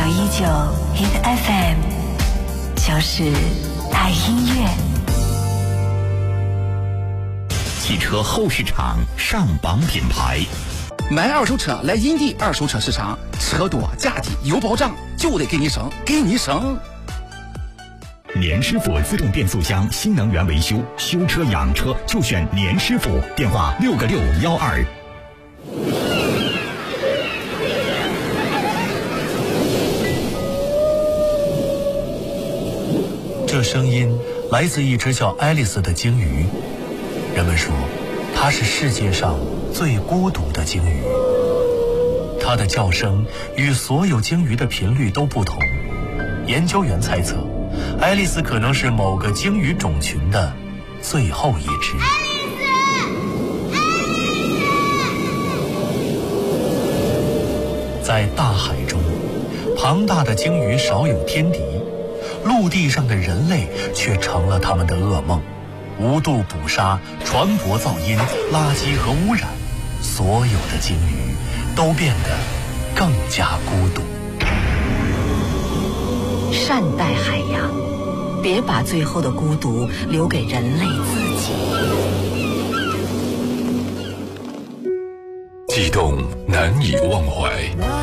Hit FM， 就是爱音乐。 汽车后市场上榜品牌， 买二手车来银地二手车市场，车多价低有保障，就得给你省，给你省。 年师傅自动变速箱新能源维修，修车养车就选年师傅，电话6个612。 这声音来自一只叫爱丽丝的鲸鱼，人们说它是世界上最孤独的鲸鱼。它的叫声与所有鲸鱼的频率都不同，研究员猜测爱丽丝可能是某个鲸鱼种群的最后一只。在大海中，庞大的鲸鱼少有天敌，陆地上的人类却成了他们的噩梦。无度捕杀、船舶噪音、垃圾和污染，所有的鲸鱼都变得更加孤独。 善待海洋，别把最后的孤独留给人类自己。 悸动难以忘怀，